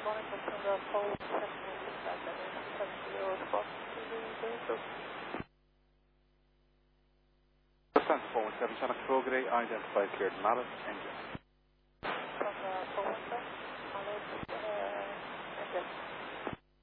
Lufthansa 417, Shannon Kroger, identified cleared Mallet, engine.